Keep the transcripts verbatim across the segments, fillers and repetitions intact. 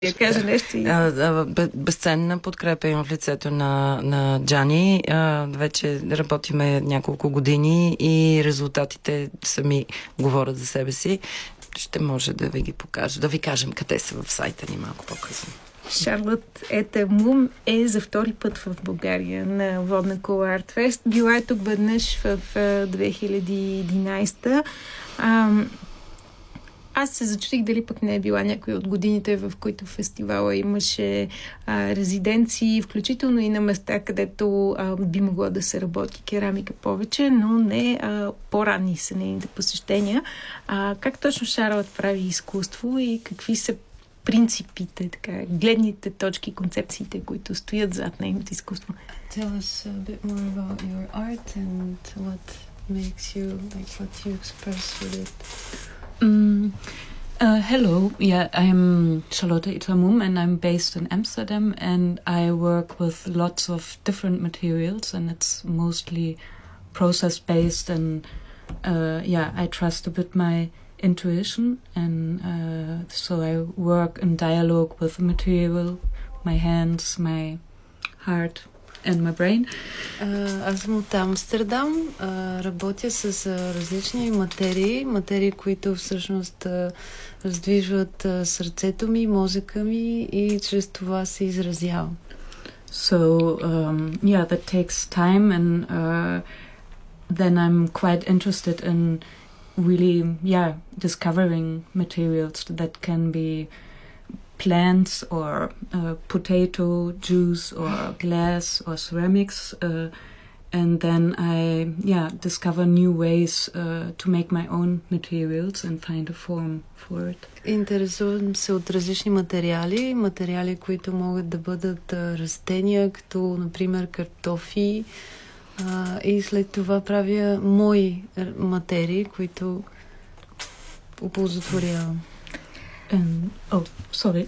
Я кажа нещо и... А, а, безценна подкрепа имам в лицето на, на Джани. А, вече работиме няколко години и резултатите сами говорят за себе си. Ще може да ви ги покажа, да ви кажем къде са в сайта ни малко по-късно. Шарлот Ета Мум е за втори път в България на Водна кула Арт Фест. Била е тук веднъж в две хиляди и единайсета. Ам... Аз се зачудих дали пък не е била някои от годините, в които фестивала имаше а, резиденции, включително и на места, където а, би могло да се работи керамика повече, но не а, по-ранни са нейните посещения. А, как точно Шарлот прави изкуство и какви са принципите, така, гледните точки, концепциите, които стоят зад нейното изкуство? Tell us a bit more about your art and what makes you, like what you express with it. Um, uh, hello, yeah, I'm Charlotte Eta Mum and I'm based in Amsterdam and I work with lots of different materials and it's mostly process-based and uh, yeah, I trust a bit my intuition and uh, so I work in dialogue with the material, my hands, my heart and my brain. Uh, аз съм от Амстердам. Uh, работя с uh, различни материи, материи, които всъщност uh, раздвижват uh, сърцето ми, мозъка ми и чрез това се изразявам. So, um, yeah, that takes time and uh, then I'm quite interested in really, yeah, discovering materials that can be plants or uh, potato juice or glass or ceramics uh, and then I yeah discover new ways uh, to make my own materials and find a form for it. Интересувам се от различни материали, материали, които могат да бъдат а, растения, като например картофи а, и след това правя мои материи, които оползотворявам. And, oh, sorry.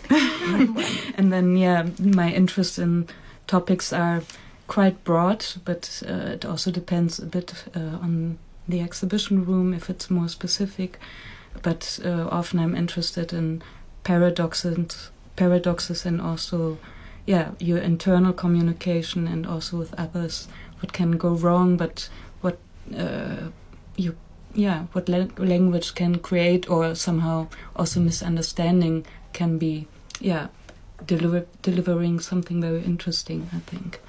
And then, yeah, my interest in topics are quite broad, but uh, it also depends a bit uh, on the exhibition room, if it's more specific. But uh, often I'm interested in paradoxes, paradoxes and also, yeah, your internal communication and also with others. What can go wrong, but what uh, you yeah, what la- language can create or somehow also misunderstanding can be, yeah, deliver- delivering something very interesting, I think.